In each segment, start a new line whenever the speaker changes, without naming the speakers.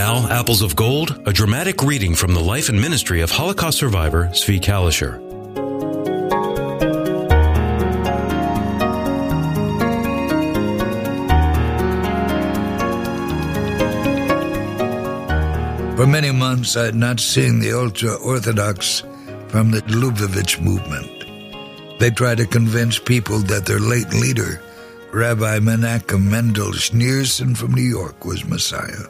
now, Apples of Gold, a dramatic reading from the life and ministry of Holocaust survivor Zvi Kalisher.
For many months, I had not seen the ultra-Orthodox from the Lubavitch movement. They tried to convince people that their late leader, Rabbi Menachem Mendel Schneerson from New York, was Messiah.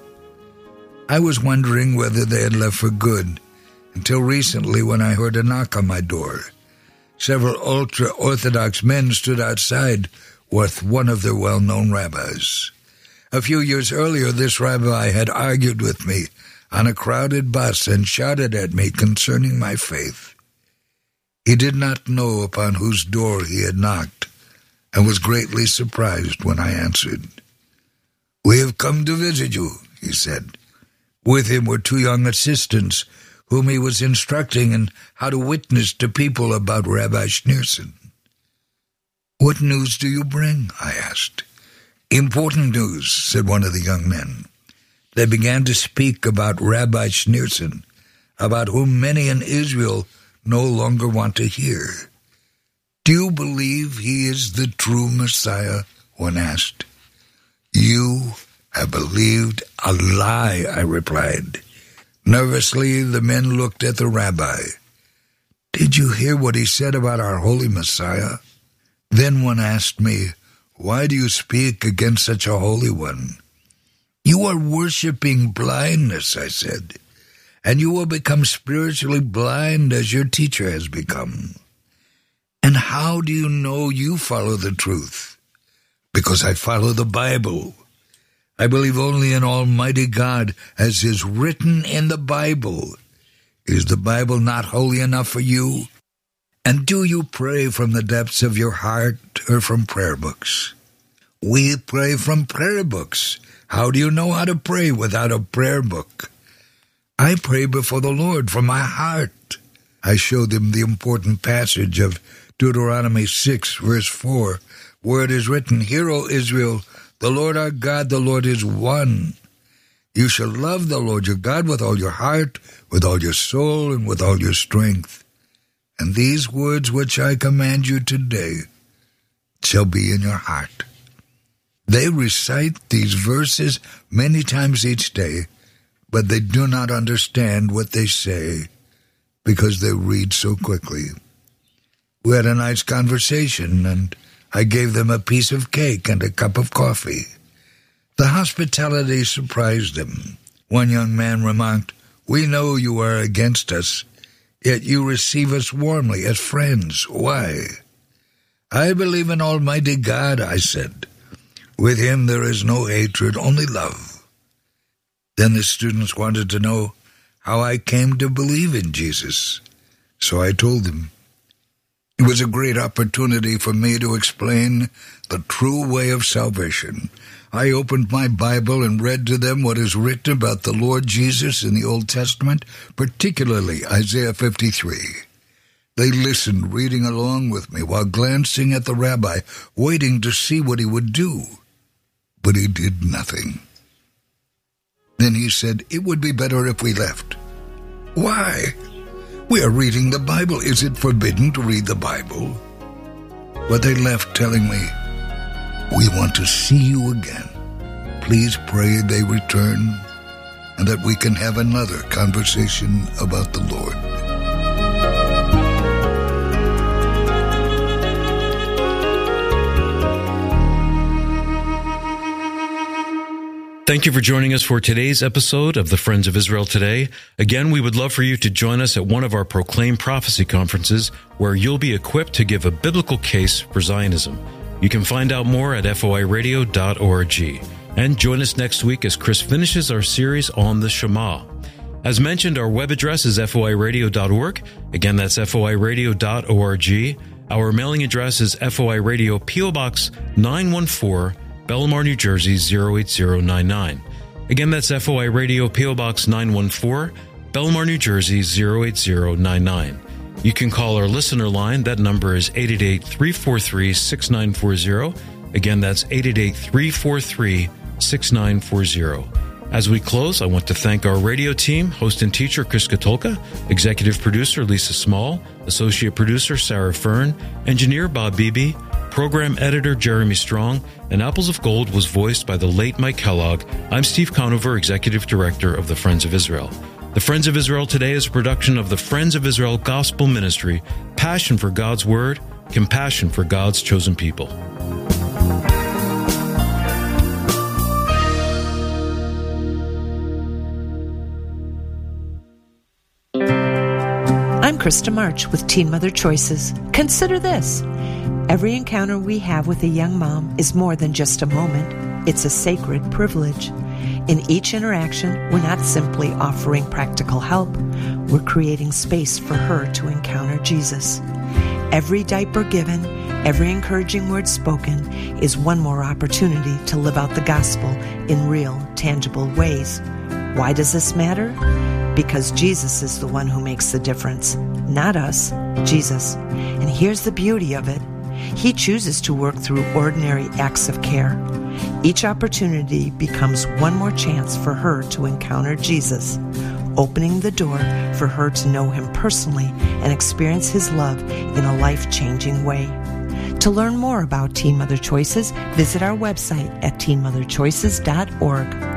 I was wondering whether they had left for good, until recently when I heard a knock on my door. Several ultra-Orthodox men stood outside with one of their well-known rabbis. A few years earlier, this rabbi had argued with me on a crowded bus and shouted at me concerning my faith. He did not know upon whose door he had knocked, and was greatly surprised when I answered. "We have come to visit you," he said. With him were two young assistants, whom he was instructing in how to witness to people about Rabbi Schneerson. "What news do you bring?" I asked. "Important news," said one of the young men. They began to speak about Rabbi Schneerson, about whom many in Israel no longer want to hear. "Do you believe he is the true Messiah?" one asked. "You have believed a lie," I replied. Nervously, the men looked at the rabbi. "Did you hear what he said about our holy Messiah?" Then one asked me, "Why do you speak against such a holy one?" "You are worshiping blindness," I said, "and you will become spiritually blind as your teacher has become." "And how do you know you follow the truth?" "Because I follow the Bible. I believe only in Almighty God as is written in the Bible. Is the Bible not holy enough for you? And do you pray from the depths of your heart or from prayer books?" "We pray from prayer books." "How do you know how to pray without a prayer book?" "I pray before the Lord from my heart." I showed them the important passage of Deuteronomy 6, verse 4, where it is written, "Hear, O Israel, the Lord our God, the Lord is one. You shall love the Lord your God with all your heart, with all your soul, and with all your strength. And these words which I command you today shall be in your heart." They recite these verses many times each day, but they do not understand what they say because they read so quickly. We had a nice conversation, and I gave them a piece of cake and a cup of coffee. The hospitality surprised them. One young man remarked, "We know you are against us, yet you receive us warmly as friends. Why?" "I believe in Almighty God," I said. "With him there is no hatred, only love." Then the students wanted to know how I came to believe in Jesus. So I told them. It was a great opportunity for me to explain the true way of salvation. I opened my Bible and read to them what is written about the Lord Jesus in the Old Testament, particularly Isaiah 53. They listened, reading along with me while glancing at the rabbi, waiting to see what he would do. But he did nothing. Then he said, "It would be better if we left." "Why? We are reading the Bible. Is it forbidden to read the Bible?" But they left telling me, "We want to see you again. Please pray they return and that we can have another conversation about the Lord."
Thank you for joining us for today's episode of the Friends of Israel Today. Again, we would love for you to join us at one of our Proclaim Prophecy conferences, where you'll be equipped to give a biblical case for Zionism. You can find out more at foiradio.org. And join us next week as Chris finishes our series on the Shema. As mentioned, our web address is foiradio.org. Again, that's foiradio.org. Our mailing address is FOI Radio, P.O. Box 914, Belmar, New Jersey 08099. Again, that's FOI Radio, P.O. Box 914, Belmar, New Jersey 08099. You can call our listener line. That number is 888-343-6940. Again, that's 888-343-6940. As we close, I want to thank our radio team, host and teacher Chris Katulka, executive producer Lisa Small, associate producer Sarah Fern, engineer Bob Beebe, program editor Jeremy Strong, and Apples of Gold was voiced by the late Mike Kellogg. I'm Steve Conover, executive director of the Friends of Israel. The Friends of Israel Today is a production of the Friends of Israel Gospel Ministry, passion for God's Word, compassion for God's chosen people.
I'm Krista March with Teen Mother Choices. Consider this. Every encounter we have with a young mom is more than just a moment. It's a sacred privilege. In each interaction, we're not simply offering practical help. We're creating space for her to encounter Jesus. Every diaper given, every encouraging word spoken is one more opportunity to live out the gospel in real, tangible ways. Why does this matter? Because Jesus is the one who makes the difference. Not us, Jesus. And here's the beauty of it. He chooses to work through ordinary acts of care. Each opportunity becomes one more chance for her to encounter Jesus, opening the door for her to know him personally and experience his love in a life-changing way. To learn more about Teen Mother Choices, visit our website at teenmotherchoices.org.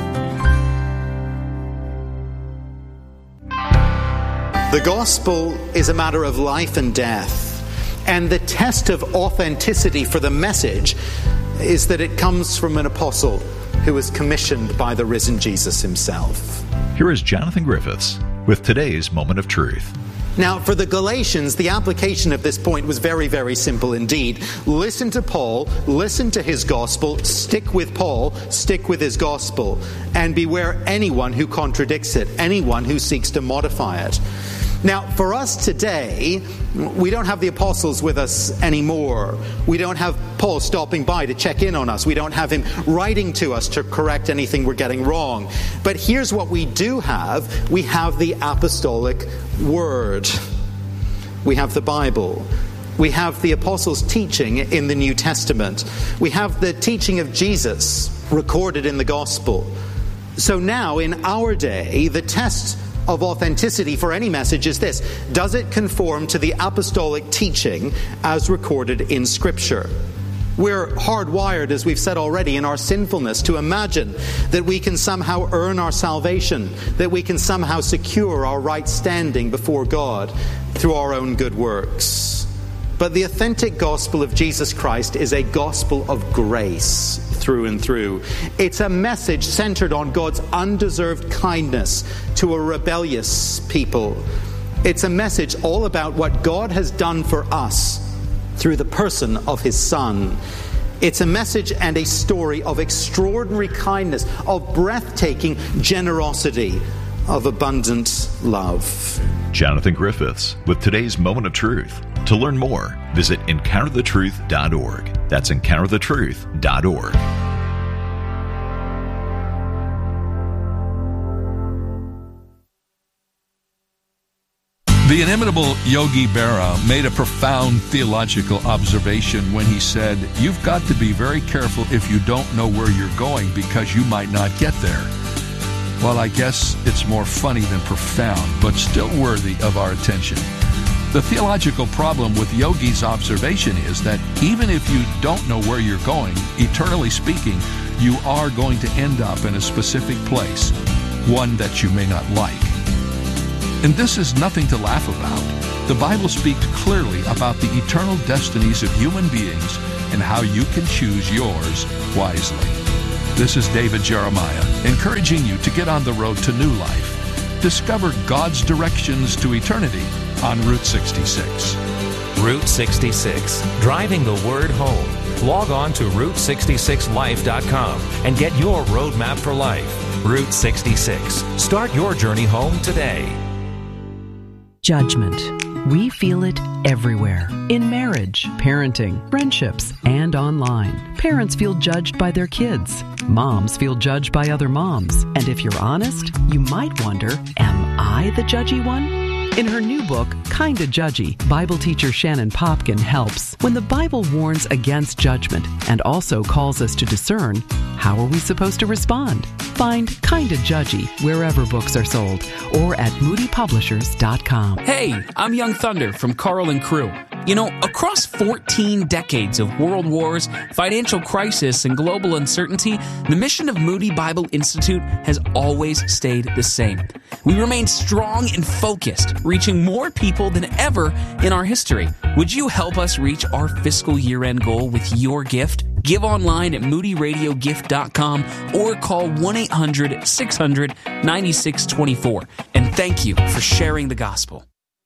The gospel is a matter of life and death, and the test of authenticity for the message is that it comes from an apostle who was commissioned by the risen Jesus himself.
Here is Jonathan Griffiths with today's Moment of Truth.
Now, for the Galatians, the application of this point was very, very simple indeed. Listen to Paul, listen to his gospel, stick with Paul, stick with his gospel, and beware anyone who contradicts it, anyone who seeks to modify it. Now, for us today, we don't have the apostles with us anymore. We don't have Paul stopping by to check in on us. We don't have him writing to us to correct anything we're getting wrong. But here's what we do have. We have the apostolic word. We have the Bible. We have the apostles' teaching in the New Testament. We have the teaching of Jesus recorded in the gospel. So now, in our day, the test of authenticity for any message is this: does it conform to the apostolic teaching as recorded in Scripture? We're hardwired, as we've said already, in our sinfulness to imagine that we can somehow earn our salvation, that we can somehow secure our right standing before God through our own good works. But the authentic gospel of Jesus Christ is a gospel of grace through and through. It's a message centered on God's undeserved kindness to a rebellious people. It's a message all about what God has done for us through the person of his Son. It's a message and a story of extraordinary kindness, of breathtaking generosity, of abundant love.
Jonathan Griffiths with today's Moment of Truth. To learn more, visit EncounterTheTruth.org. That's EncounterTheTruth.org.
The inimitable Yogi Berra made a profound theological observation when he said, "You've got to be very careful if you don't know where you're going, because you might not get there." Well, I guess it's more funny than profound, but still worthy of our attention. The theological problem with Yogi's observation is that even if you don't know where you're going, eternally speaking, you are going to end up in a specific place, one that you may not like. And this is nothing to laugh about. The Bible speaks clearly about the eternal destinies of human beings and how you can choose yours wisely. This is David Jeremiah, encouraging you to get on the road to new life. Discover God's directions to eternity on Route 66.
Route 66, driving the word home. Log on to Route66Life.com and get your roadmap for life. Route 66. Start your journey home today.
Judgment. We feel it everywhere. In marriage, parenting, friendships, and online. Parents feel judged by their kids. Moms feel judged by other moms. And if you're honest, you might wonder, am I the judgy one? In her new book, Kinda Judgy, Bible teacher Shannon Popkin helps. When the Bible warns against judgment and also calls us to discern, how are we supposed to respond? Find Kinda Judgy wherever books are sold or at moodypublishers.com.
Hey, I'm Young Thunder from Carl and Crew. You know, across 14 decades of world wars, financial crisis, and global uncertainty, the mission of Moody Bible Institute has always stayed the same. We remain strong and focused, reaching more people than ever in our history. Would you help us reach our fiscal year-end goal with your gift? Give online at moodyradiogift.com or call 1-800-600-9624. And thank you for sharing the gospel.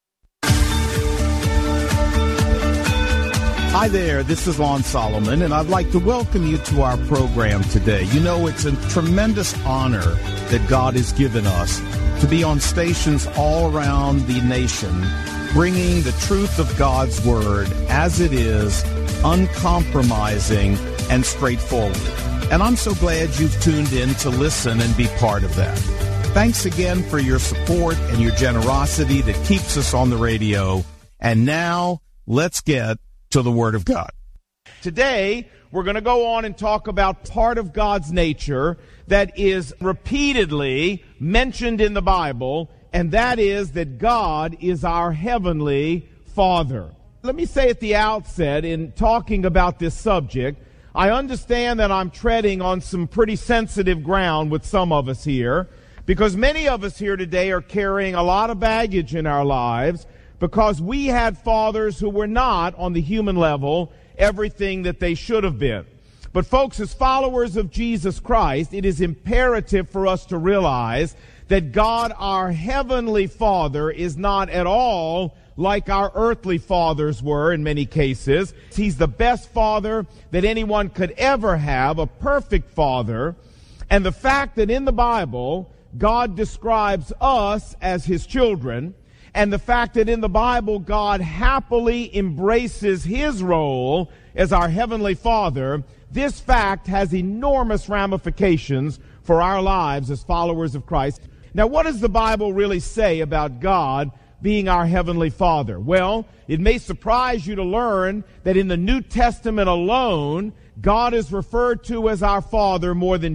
Hi there, this is Lon Solomon, and I'd like to welcome you to our program today. You know, it's a tremendous honor that God has given us to be on stations all around the nation, bringing the truth of God's Word as it is, uncompromising and straightforward. And I'm so glad you've tuned in to listen and be part of that. Thanks again for your support and your generosity that keeps us on the radio. And now, let's get to the Word of God.
Today, we're going to go on and talk about part of God's nature that is repeatedly mentioned in the Bible, and that is that God is our heavenly Father. Let me say at the outset, in talking about this subject, I understand that I'm treading on some pretty sensitive ground with some of us here, because many of us here today are carrying a lot of baggage in our lives, because we had fathers who were not, on the human level, everything that they should have been. But folks, as followers of Jesus Christ, it is imperative for us to realize that God, our heavenly Father, is not at all like our earthly fathers were in many cases. He's the best father that anyone could ever have, a perfect father. And the fact that in the Bible, God describes us as His children, and the fact that in the Bible, God happily embraces His role as our Heavenly Father, this fact has enormous ramifications for our lives as followers of Christ. Now, what does the Bible really say about God being our Heavenly Father? Well, it may surprise you to learn that in the New Testament alone, God is referred to as our Father more than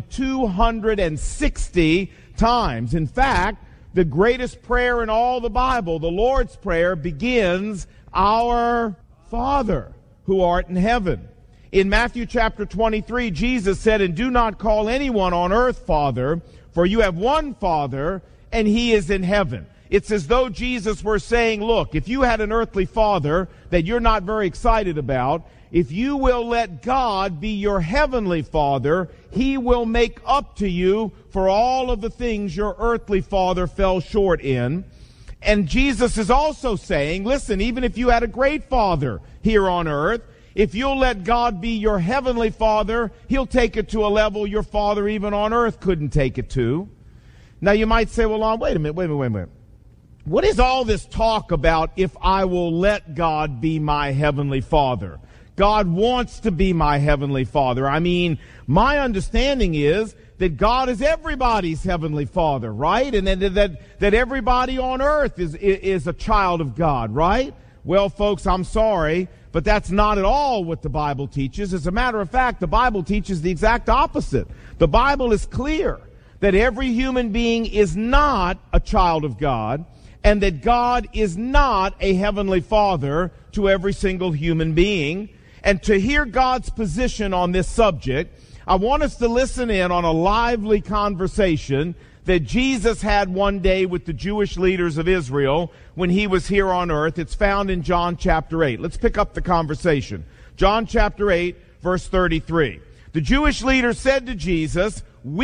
260 times. In fact, the greatest prayer in all the Bible, the Lord's Prayer, begins, Our Father, who art in heaven. In Matthew chapter 23, Jesus said, And do not call anyone on earth Father, for you have one Father, and He is in heaven. It's as though Jesus were saying, look, if you had an earthly father that you're not very excited about, if you will let God be your heavenly Father, He will make up to you for all of the things your earthly father fell short in. And Jesus is also saying, listen, even if you had a great father here on earth, if you'll let God be your heavenly Father, He'll take it to a level your father even on earth couldn't take it to. Now you might say, well, wait a minute. What is all this talk about if I will let God be my heavenly Father? God wants to be my heavenly Father. I mean, my understanding is that God is everybody's heavenly Father, right? And that everybody on earth is a child of God, right? Well, folks, I'm sorry, but that's not at all what the Bible teaches. As a matter of fact, the Bible teaches the exact opposite. The Bible is clear that every human being is not a child of God, and that God is not a heavenly Father to every single human being. And to hear God's position on this subject, I want us to listen in on a lively conversation that Jesus had one day with the Jewish leaders of Israel when He was here on earth. It's found in John chapter 8. Let's pick up the conversation. John chapter 8, verse 33. The Jewish leaders said to Jesus,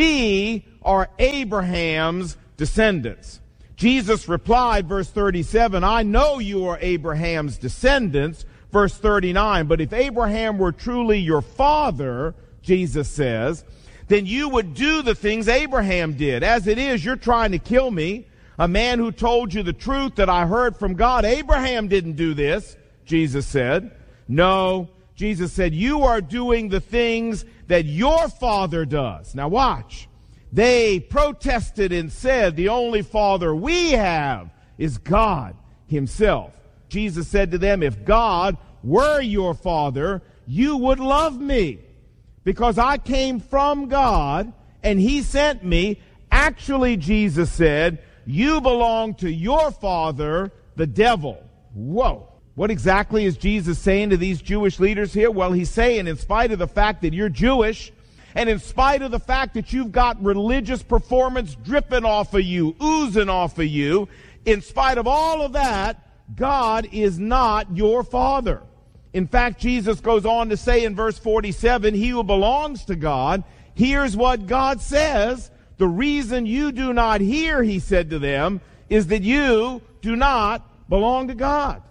"We are Abraham's descendants." Jesus replied, verse 37, "I know you are Abraham's descendants." Verse 39, "But if Abraham were truly your father," Jesus says, "then you would do the things Abraham did. As it is, you're trying to kill me, a man who told you the truth that I heard from God. Abraham didn't do this," Jesus said. "No," Jesus said, "you are doing the things that your father does." Now watch. They protested and said, "The only father we have is God Himself." Jesus said to them, "If God were your father, you would love me, because I came from God and he sent me. Actually, Jesus said, you belong to your father, the devil. Whoa. What exactly is Jesus saying to these Jewish leaders here? Well, he's saying, in spite of the fact that you're Jewish, and in spite of the fact that you've got religious performance dripping off of you, oozing off of you, in spite of all of that, God is not your father. In fact, Jesus goes on to say in verse 47, he who belongs to God hears what God says. The reason you do not hear, he said to them, is that you do not belong to God.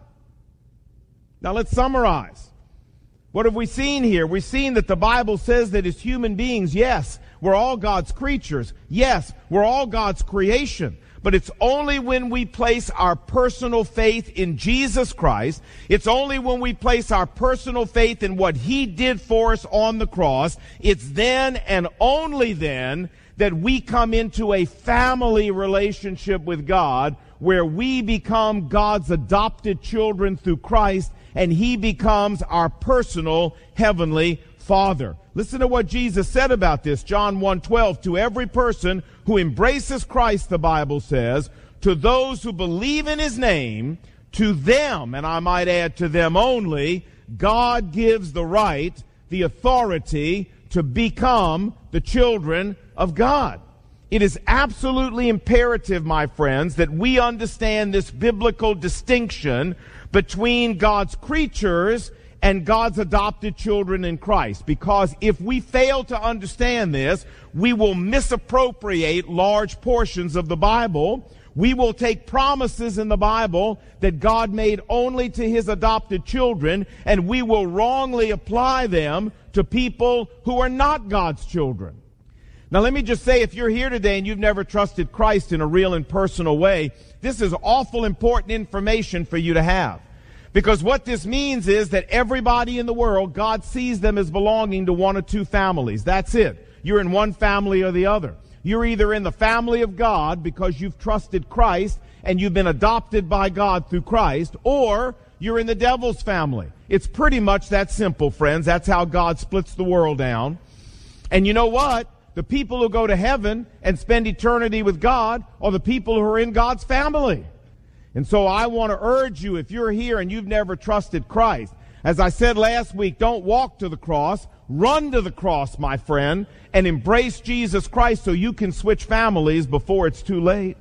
Now let's summarize. What have we seen here? We've seen that the Bible says that as human beings, yes, we're all God's creatures. Yes, we're all God's creation. But it's only when we place our personal faith in Jesus Christ, it's only when we place our personal faith in what he did for us on the cross, it's then and only then that we come into a family relationship with God where we become God's adopted children through Christ and he becomes our personal heavenly Father. Listen to what Jesus said about this. John 1:12, to every person who embraces Christ, the Bible says, to those who believe in his name, to them, and I might add to them only, God gives the right, the authority to become the children of God. It is absolutely imperative, my friends, that we understand this biblical distinction between God's creatures and God's adopted children in Christ. Because if we fail to understand this, we will misappropriate large portions of the Bible. We will take promises in the Bible that God made only to his adopted children, and we will wrongly apply them to people who are not God's children. Now let me just say, if you're here today and you've never trusted Christ in a real and personal way, this is awful important information for you to have. Because what this means is that everybody in the world, God sees them as belonging to one or two families. That's it. You're in one family or the other. You're either in the family of God because you've trusted Christ and you've been adopted by God through Christ, or you're in the devil's family. It's pretty much that simple, friends. That's how God splits the world down. And you know what? The people who go to heaven and spend eternity with God are the people who are in God's family. And so I want to urge you, if you're here and you've never trusted Christ, as I said last week, don't walk to the cross, run to the cross, my friend, and embrace Jesus Christ so you can switch families before it's too late.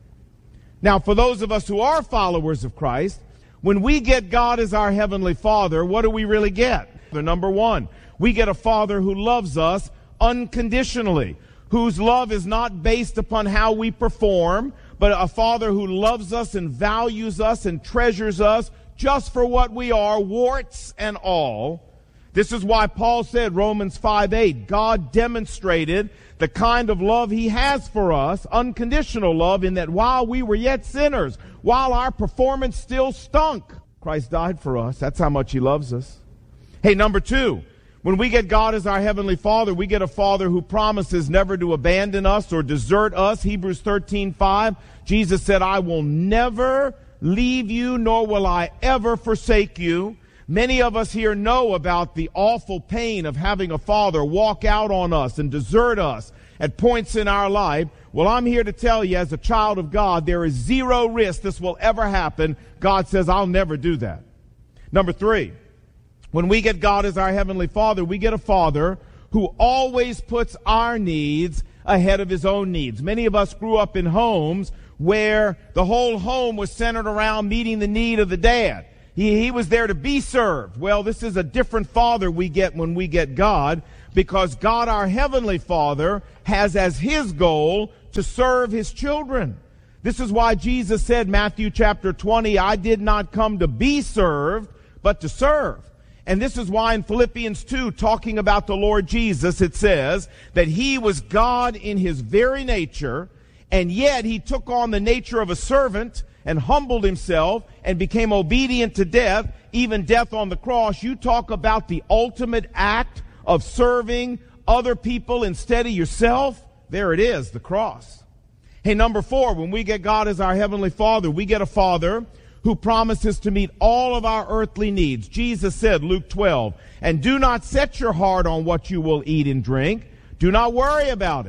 Now, for those of us who are followers of Christ, when we get God as our heavenly Father, what do we really get? Number one, we get a Father who loves us unconditionally, whose love is not based upon how we perform, but a Father who loves us and values us and treasures us just for what we are, warts and all. This is why Paul said, Romans 5:8, God demonstrated the kind of love he has for us, unconditional love, in that while we were yet sinners, while our performance still stunk, Christ died for us. That's how much he loves us. Hey, number two, when we get God as our heavenly Father, we get a Father who promises never to abandon us or desert us. Hebrews 13:5, Jesus said, I will never leave you, nor will I ever forsake you. Many of us here know about the awful pain of having a father walk out on us and desert us at points in our life. Well, I'm here to tell you, as a child of God, there is zero risk this will ever happen. God says, I'll never do that. Number three, when we get God as our heavenly Father, we get a Father who always puts our needs ahead of his own needs. Many of us grew up in homes where the whole home was centered around meeting the need of the dad. He was there to be served. Well, this is a different Father we get when we get God, because God, our heavenly Father, has as his goal to serve his children. This is why Jesus said, Matthew chapter 20, I did not come to be served, but to serve. And this is why in Philippians 2, talking about the Lord Jesus, it says that he was God in his very nature, and yet he took on the nature of a servant and humbled himself and became obedient to death, even death on the cross. You talk about the ultimate act of serving other people instead of yourself. There it is, the cross. Hey, number four, when we get God as our heavenly Father, we get a Father who promises to meet all of our earthly needs. Jesus said, Luke 12, and do not set your heart on what you will eat and drink. Do not worry about it.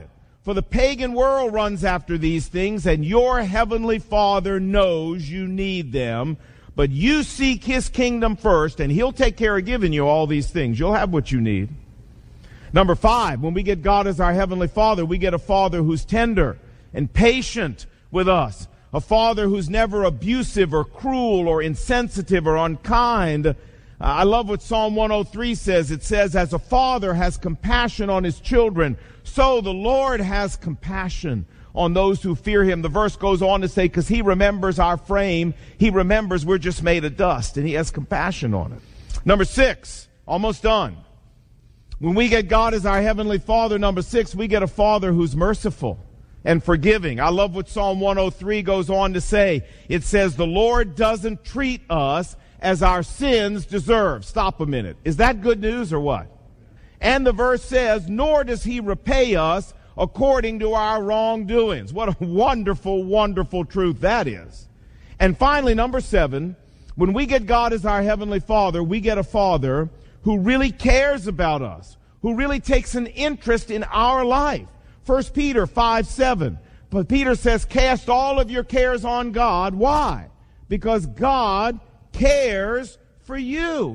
For the pagan world runs after these things, and your heavenly Father knows you need them. But you seek his kingdom first, and he'll take care of giving you all these things. You'll have what you need. Number 5, when we get God as our heavenly Father, we get a Father who's tender and patient with us. A Father who's never abusive or cruel or insensitive or unkind. I love what Psalm 103 says. It says, as a father has compassion on his children, so the Lord has compassion on those who fear him. The verse goes on to say, because he remembers our frame, he remembers we're just made of dust, and he has compassion on it. Number 6, almost done. When we get God as our heavenly Father, number 6, we get a Father who's merciful and forgiving. I love what Psalm 103 goes on to say. It says, the Lord doesn't treat us as our sins deserve. Stop a minute. Is that good news or what? And the verse says, nor does he repay us according to our wrongdoings. What a wonderful, wonderful truth that is. And finally, number 7, when we get God as our heavenly Father, we get a Father who really cares about us, who really takes an interest in our life. 1 Peter 5:7. But Peter says, cast all of your cares on God. Why? Because God cares for you.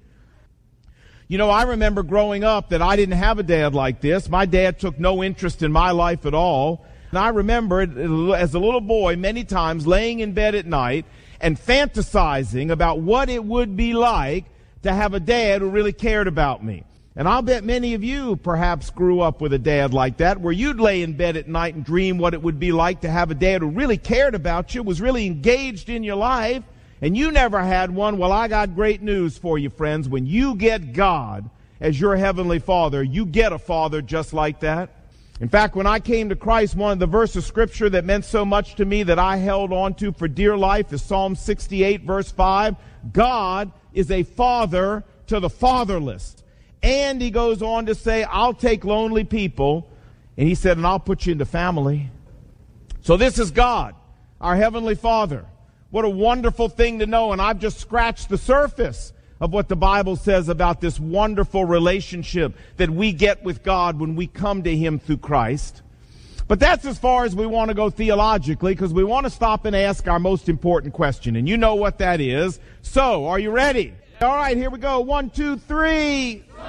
You know, I remember growing up that I didn't have a dad like this. My dad took no interest in my life at all. And I remember as a little boy many times laying in bed at night and fantasizing about what it would be like to have a dad who really cared about me. And I'll bet many of you perhaps grew up with a dad like that, where you'd lay in bed at night and dream what it would be like to have a dad who really cared about you, was really engaged in your life, and you never had one. Well, I got great news for you, friends. When you get God as your heavenly Father, you get a Father just like that. In fact, when I came to Christ, one of the verses of Scripture that meant so much to me that I held on to for dear life is Psalm 68, verse 5. God is a father to the fatherless. And he goes on to say, I'll take lonely people, and he said, and I'll put you into family. So this is God, our heavenly Father. What a wonderful thing to know, and I've just scratched the surface of what the Bible says about this wonderful relationship that we get with God when we come to him through Christ. But that's as far as we want to go theologically, because we want to stop and ask our most important question, and you know what that is. So, are you ready? All right, here we go. 1, 2, 3. So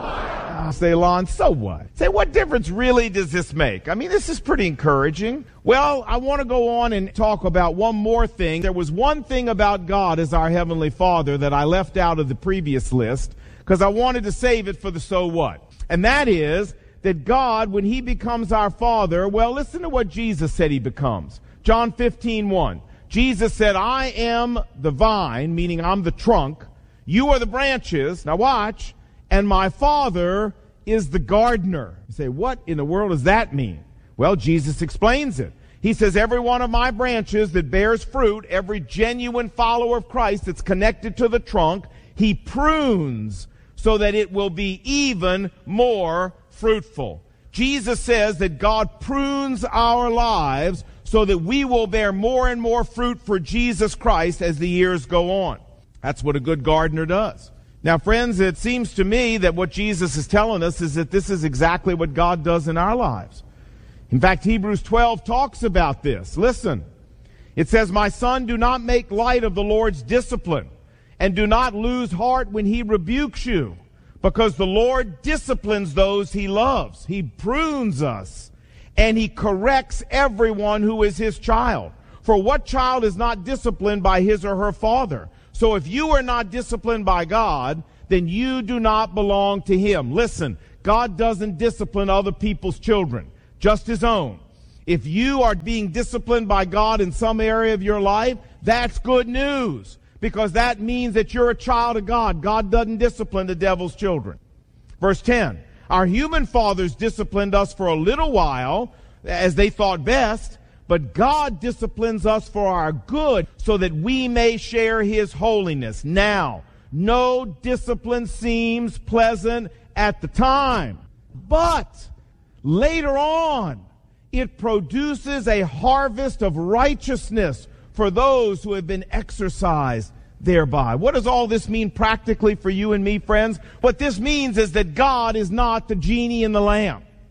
what? Say, Lon, so what? Say, what difference really does this make? I mean, this is pretty encouraging. Well, I want to go on and talk about one more thing. There was one thing about God as our heavenly Father that I left out of the previous list because I wanted to save it for the so what. And that is that God, when he becomes our Father, well, listen to what Jesus said he becomes. John 15:1. Jesus said, I am the vine, meaning I'm the trunk. You are the branches. Now watch. And my Father is the gardener. You say, what in the world does that mean? Well, Jesus explains it. He says, every one of my branches that bears fruit, every genuine follower of Christ that's connected to the trunk, he prunes so that it will be even more fruitful. Jesus says that God prunes our lives so that we will bear more and more fruit for Jesus Christ as the years go on. That's what a good gardener does. Now, friends, it seems to me that what Jesus is telling us is that this is exactly what God does in our lives. In fact, Hebrews 12 talks about this. Listen. It says, my son, do not make light of the Lord's discipline, and do not lose heart when he rebukes you, because the Lord disciplines those he loves. He prunes us, and he corrects everyone who is his child. For what child is not disciplined by his or her father? So if you are not disciplined by God, then you do not belong to him. Listen, God doesn't discipline other people's children, just his own. If you are being disciplined by God in some area of your life, that's good news, because that means that you're a child of God. God doesn't discipline the devil's children. Verse 10, our human fathers disciplined us for a little while as they thought best, but God disciplines us for our good so that we may share his holiness. Now, no discipline seems pleasant at the time, but later on, it produces a harvest of righteousness for those who have been exercised thereby. What does all this mean practically for you and me, friends? What this means is that God is not the genie in the lamp.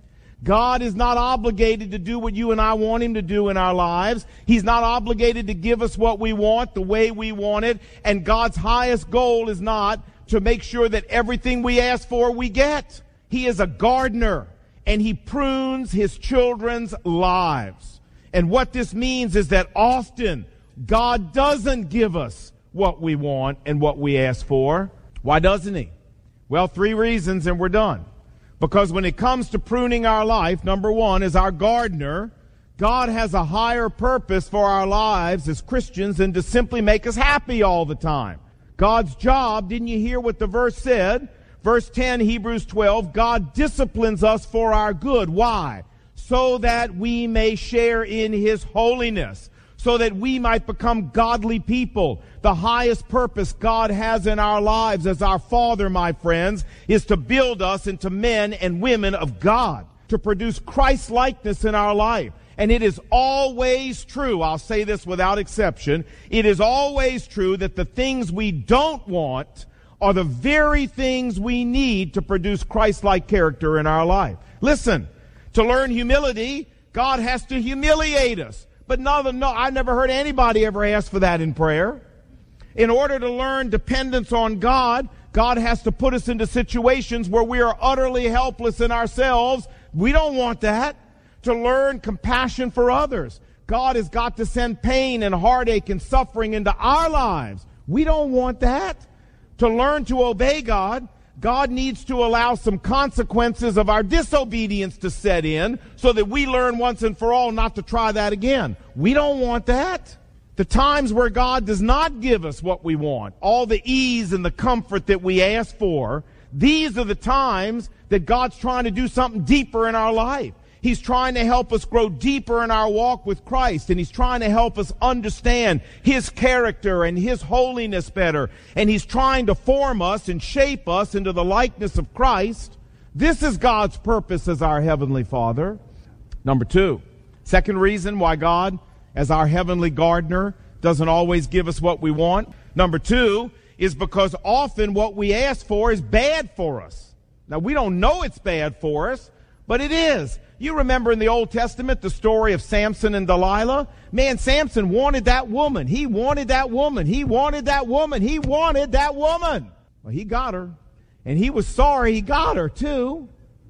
God is not obligated to do what you and I want him to do in our lives. He's not obligated to give us what we want the way we want it. And God's highest goal is not to make sure that everything we ask for we get. He is a gardener, and he prunes his children's lives. And what this means is that often God doesn't give us what we want and what we ask for. Why doesn't he? Well, 3 reasons and we're done. Because when it comes to pruning our life, number one, as our gardener, God has a higher purpose for our lives as Christians than to simply make us happy all the time. God's job, didn't you hear what the verse said? Verse 10, Hebrews 12, God disciplines us for our good. Why? So that we may share in his holiness. So that we might become godly people. The highest purpose God has in our lives as our Father, my friends, is to build us into men and women of God, to produce Christ-likeness in our life. And it is always true, I'll say this without exception, it is always true that the things we don't want are the very things we need to produce Christ-like character in our life. Listen, to learn humility, God has to humiliate us. But no, I've never heard anybody ever ask for that in prayer. In order to learn dependence on God, God has to put us into situations where we are utterly helpless in ourselves. We don't want that. To learn compassion for others, God has got to send pain and heartache and suffering into our lives. We don't want that. To learn to obey God, God needs to allow some consequences of our disobedience to set in so that we learn once and for all not to try that again. We don't want that. The times where God does not give us what we want, all the ease and the comfort that we ask for, these are the times that God's trying to do something deeper in our life. He's trying to help us grow deeper in our walk with Christ, and he's trying to help us understand his character and his holiness better, and he's trying to form us and shape us into the likeness of Christ. This is God's purpose as our Heavenly Father. Number 2, second reason why God, as our heavenly gardener, doesn't always give us what we want. Number 2 is because often what we ask for is bad for us. Now, we don't know it's bad for us, but it is. You remember in the Old Testament the story of Samson and Delilah? Man, Samson wanted that woman. He wanted that woman. He wanted that woman. He wanted that woman. Well, he got her. And he was sorry he got her, too.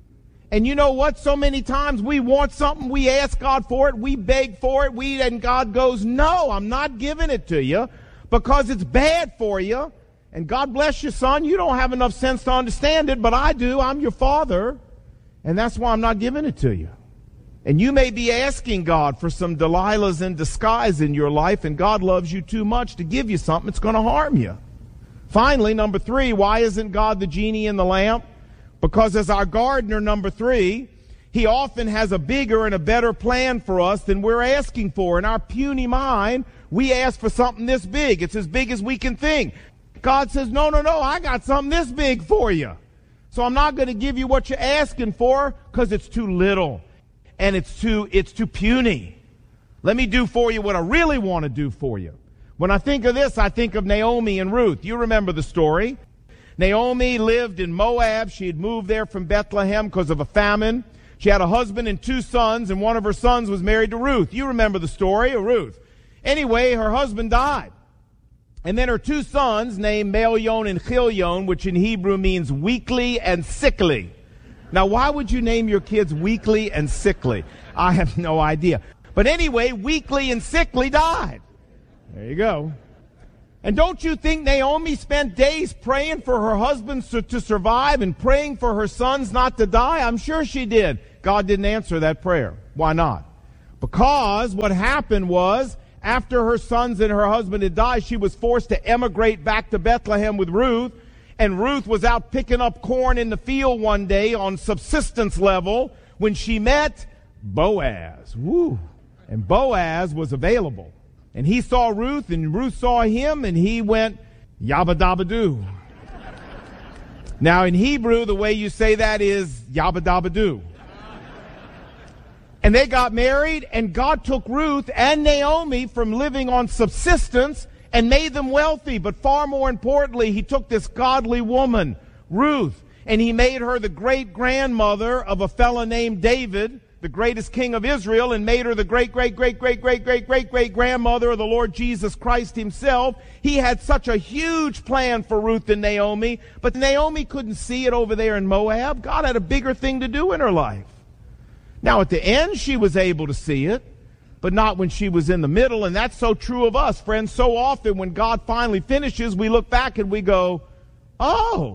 And you know what? So many times we want something, we ask God for it, we beg for it, and God goes, no, I'm not giving it to you because it's bad for you. And God bless you, son. You don't have enough sense to understand it, but I do. I'm your father. And that's why I'm not giving it to you. And you may be asking God for some Delilahs in disguise in your life, and God loves you too much to give you something that's going to harm you. Finally, number 3, why isn't God the genie in the lamp? Because as our gardener, number 3, he often has a bigger and a better plan for us than we're asking for. In our puny mind, we ask for something this big. It's as big as we can think. God says, no, I got something this big for you. So I'm not going to give you what you're asking for because it's too little and it's too puny. Let me do for you what I really want to do for you. When I think of this, I think of Naomi and Ruth. You remember the story. Naomi lived in Moab. She had moved there from Bethlehem because of a famine. She had a husband and 2 sons, and one of her sons was married to Ruth. You remember the story of Ruth. Anyway, her husband died. And then her 2 sons, named Mahlon and Chilion, which in Hebrew means weakly and sickly. Now, why would you name your kids weakly and sickly? I have no idea. But anyway, weakly and sickly died. There you go. And don't you think Naomi spent days praying for her husband to survive and praying for her sons not to die? I'm sure she did. God didn't answer that prayer. Why not? Because what happened was, after her sons and her husband had died, she was forced to emigrate back to Bethlehem with Ruth. And Ruth was out picking up corn in the field one day on subsistence level when she met Boaz. Woo! And Boaz was available. And he saw Ruth, and Ruth saw him, and he went, yabba dabba doo. Now in Hebrew, the way you say that is yabba dabba doo. And they got married, and God took Ruth and Naomi from living on subsistence and made them wealthy. But far more importantly, he took this godly woman, Ruth, And he made her the great-grandmother of a fellow named David, the greatest king of Israel, and made her the great-great-great-great-great-great-great-great-grandmother of the Lord Jesus Christ himself. He had such a huge plan for Ruth and Naomi, but Naomi couldn't see it over there in Moab. God had a bigger thing to do in her life. Now, at the end, she was able to see it, but not when she was in the middle, and that's so true of us, friends. So often when God finally finishes, we look back and we go, oh,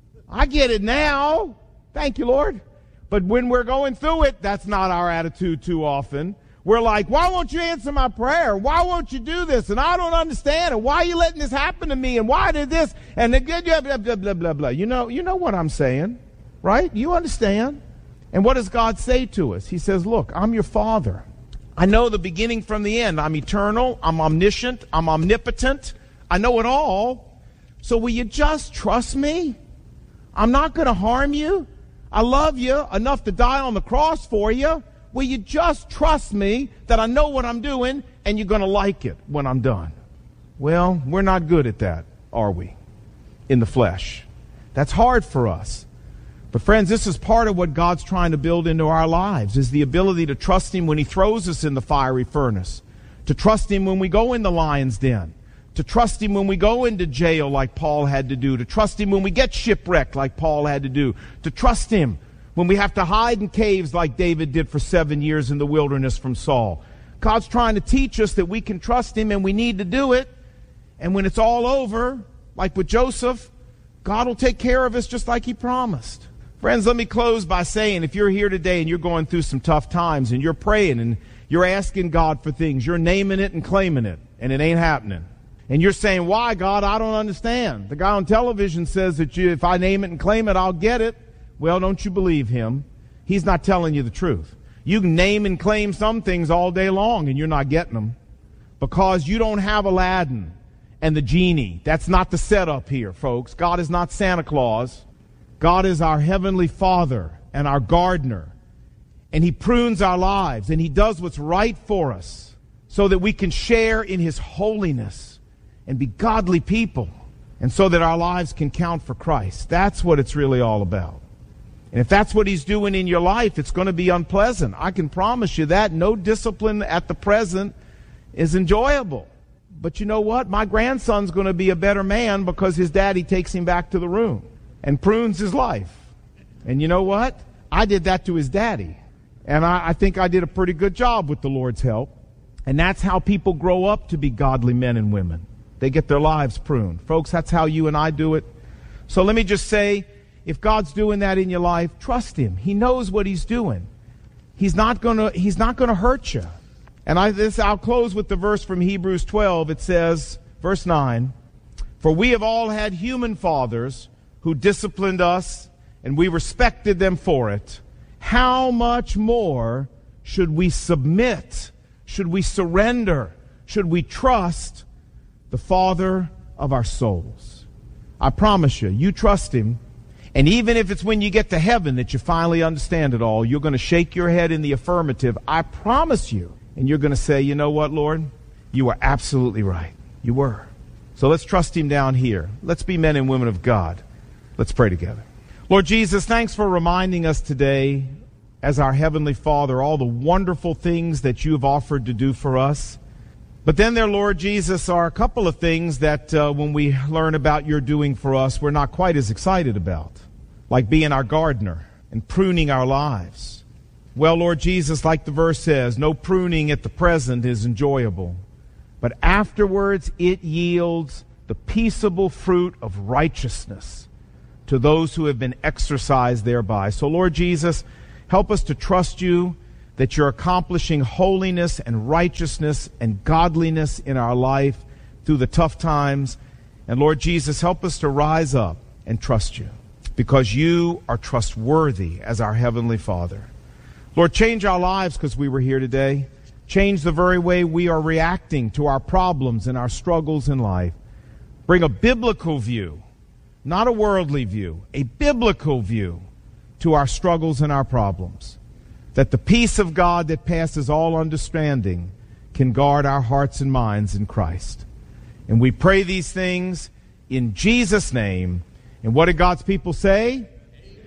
I get it now. Thank you, Lord. But when we're going through it, that's not our attitude too often. We're like, why won't you answer my prayer? Why won't you do this? And I don't understand. And why are you letting this happen to me? And why did this? And then blah, blah, blah, blah, blah, blah. You know what I'm saying, right? You understand. And what does God say to us? He says, look, I'm your Father. I know the beginning from the end. I'm eternal. I'm omniscient. I'm omnipotent. I know it all. So will you just trust me? I'm not going to harm you. I love you enough to die on the cross for you. Will you just trust me that I know what I'm doing and you're going to like it when I'm done? Well, we're not good at that, are we? In the flesh. That's hard for us. But friends, this is part of what God's trying to build into our lives, is the ability to trust him when he throws us in the fiery furnace, to trust him when we go in the lion's den, to trust him when we go into jail like Paul had to do, to trust him when we get shipwrecked like Paul had to do, to trust him when we have to hide in caves like David did for 7 years in the wilderness from Saul. God's trying to teach us that we can trust him and we need to do it. And when it's all over, like with Joseph, God will take care of us just like he promised. Friends, let me close by saying, if you're here today and you're going through some tough times and you're praying and you're asking God for things, you're naming it and claiming it, and it ain't happening. And you're saying, why, God? I don't understand. The guy on television says that if I name it and claim it, I'll get it. Well, don't you believe him? He's not telling you the truth. You can name and claim some things all day long and you're not getting them because you don't have Aladdin and the genie. That's not the setup here, folks. God is not Santa Claus. God is our heavenly Father and our gardener. And he prunes our lives and he does what's right for us so that we can share in his holiness and be godly people, and so that our lives can count for Christ. That's what it's really all about. And if that's what he's doing in your life, it's going to be unpleasant. I can promise you that. No discipline at the present is enjoyable. But you know what? My grandson's going to be a better man because his daddy takes him back to the room and prunes his life. And you know what? I did that to his daddy. And I think I did a pretty good job with the Lord's help. And that's how people grow up to be godly men and women. They get their lives pruned. Folks, that's how you and I do it. So let me just say, if God's doing that in your life, trust him. He knows what he's doing. He's not gonna hurt you. And I'll close with the verse from Hebrews 12. It says, verse 9, for we have all had human fathers who disciplined us, and we respected them for it. How much more should we submit? Should we surrender? Should we trust the Father of our souls? I promise you, you trust him. And even if it's when you get to heaven that you finally understand it all, you're going to shake your head in the affirmative. I promise you. And you're going to say, you know what, Lord? You were absolutely right. You were. So let's trust him down here. Let's be men and women of God. Let's pray together. Lord Jesus, thanks for reminding us today, as our Heavenly Father, all the wonderful things that you have offered to do for us. But then there, Lord Jesus, are a couple of things that when we learn about your doing for us, we're not quite as excited about, like being our gardener and pruning our lives. Well, Lord Jesus, like the verse says, no pruning at the present is enjoyable, but afterwards it yields the peaceable fruit of righteousness to those who have been exercised thereby. So, Lord Jesus, help us to trust you that you're accomplishing holiness and righteousness and godliness in our life through the tough times. And Lord Jesus, help us to rise up and trust you, because you are trustworthy as our Heavenly Father. Lord, change our lives because we were here today. Change the very way we are reacting to our problems and our struggles in life. Bring a biblical view, not a worldly view, a biblical view to our struggles and our problems, that the peace of God that passes all understanding can guard our hearts and minds in Christ. And we pray these things in Jesus' name. And what did God's people say?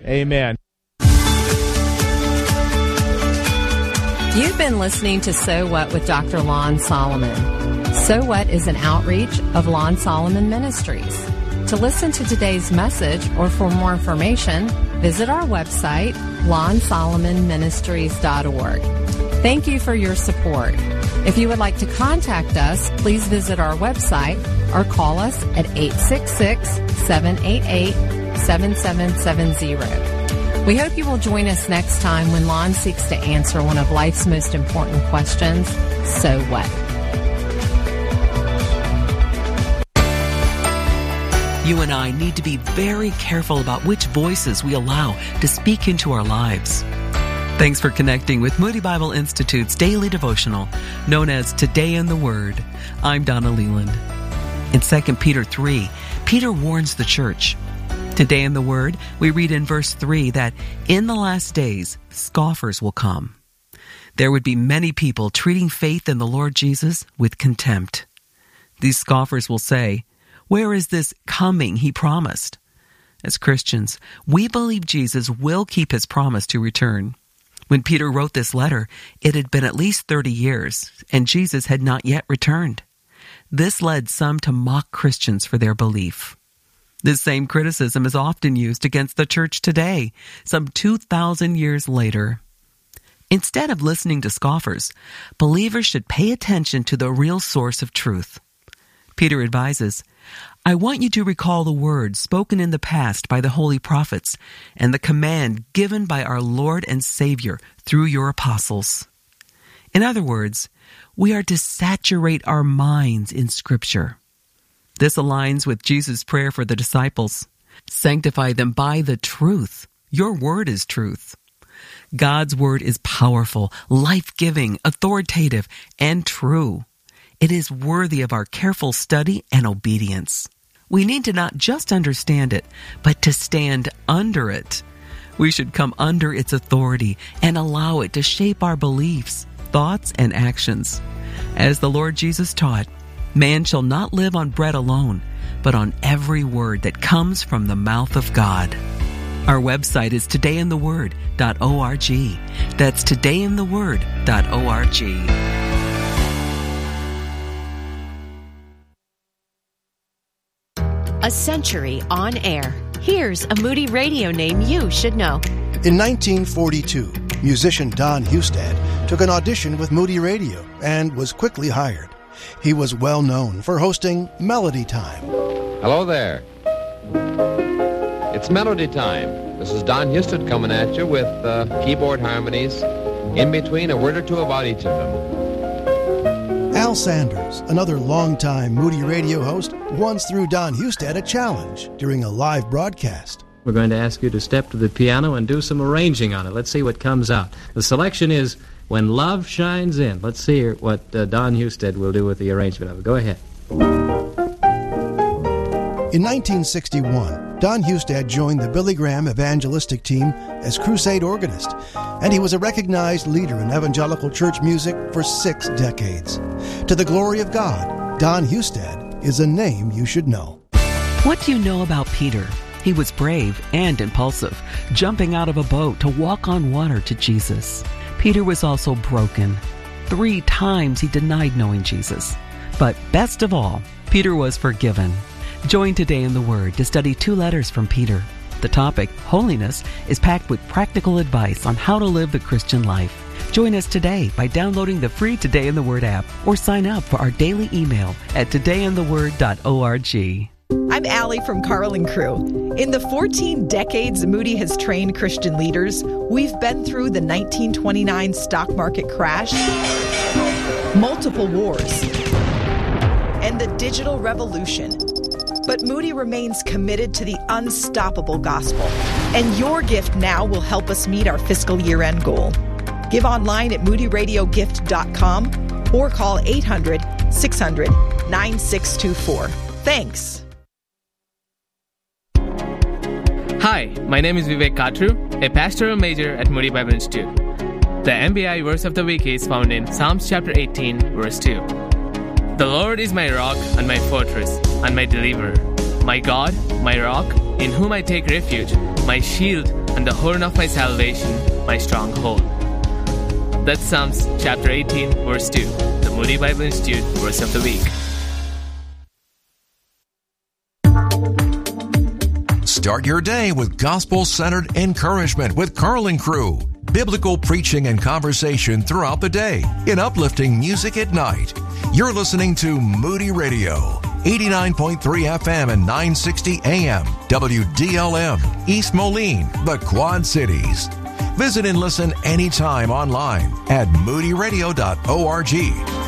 Amen.
You've been listening to So What with Dr. Lon Solomon. So What is an outreach of Lon Solomon Ministries. To listen to today's message or for more information, visit our website, lonsolomonministries.org. Thank you for your support. If you would like to contact us, please visit our website or call us at 866-788-7770. We hope you will join us next time when Lon seeks to answer one of life's most important questions, so what?
You and I need to be very careful about which voices we allow to speak into our lives. Thanks for connecting with Moody Bible Institute's daily devotional, known as Today in the Word. I'm Donna Leland. In 2 Peter 3, Peter warns the church. Today in the Word, we read in verse 3 that in the last days, scoffers will come. There would be many people treating faith in the Lord Jesus with contempt. These scoffers will say, "Where is this coming he promised?" As Christians, we believe Jesus will keep his promise to return. When Peter wrote this letter, it had been at least 30 years, and Jesus had not yet returned. This led some to mock Christians for their belief. This same criticism is often used against the church today, some 2,000 years later. Instead of listening to scoffers, believers should pay attention to the real source of truth. Peter advises, "I want you to recall the words spoken in the past by the holy prophets and the command given by our Lord and Savior through your apostles." In other words, we are to saturate our minds in Scripture. This aligns with Jesus' prayer for the disciples. Sanctify them by the truth. Your word is truth. God's word is powerful, life-giving, authoritative, and true. It is worthy of our careful study and obedience. We need to not just understand it, but to stand under it. We should come under its authority and allow it to shape our beliefs, thoughts, and actions. As the Lord Jesus taught, man shall not live on bread alone, but on every word that comes from the mouth of God. Our website is todayintheword.org. That's todayintheword.org.
A century on air. Here's a Moody Radio name you should know.
In 1942, musician Don Hustad took an audition with Moody Radio and was quickly hired. He was well known for hosting Melody Time.
Hello there. It's Melody Time. This is Don Hustad coming at you with keyboard harmonies, in between a word or two about each of them.
Al Sanders, another longtime Moody Radio host, once threw Don Hustad a challenge during a live broadcast.
We're going to ask you to step to the piano and do some arranging on it. Let's see what comes out. The selection is When Love Shines In. Let's see what Don Hustad will do with the arrangement of it. Go ahead.
In 1961, Don Hustad joined the Billy Graham evangelistic team as crusade organist, and he was a recognized leader in evangelical church music for 6 decades. To the glory of God, Don Hustad is a name you should know.
What do you know about Peter? He was brave and impulsive, jumping out of a boat to walk on water to Jesus. Peter was also broken. 3 times he denied knowing Jesus. But best of all, Peter was forgiven. Join Today in the Word to study 2 letters from Peter. The topic, holiness, is packed with practical advice on how to live the Christian life. Join us today by downloading the free Today in the Word app or sign up for our daily email at todayintheword.org.
I'm Allie from Carl and Crew. In the 14 decades Moody has trained Christian leaders, we've been through the 1929 stock market crash, multiple wars, and the digital revolution. But Moody remains committed to the unstoppable gospel, and your gift now will help us meet our fiscal year-end goal. Give online at moodyradiogift.com or call 800-600-9624. Thanks.
Hi, my name is Vivek Katru, a pastoral major at Moody Bible Institute. The MBI verse of the week is found in Psalms chapter 18, verse 2. The Lord is my rock and my fortress and my deliverer, my God, my rock, in whom I take refuge, my shield and the horn of my salvation, my stronghold. That's Psalms chapter 18, verse 2, the Moody Bible Institute verse of the week.
Start your day with gospel-centered encouragement with Carl and Crew. Biblical preaching and conversation throughout the day in uplifting music at night. You're listening to Moody Radio, 89.3 FM and 960 AM, WDLM, East Moline, the Quad Cities. Visit and listen anytime online at moodyradio.org.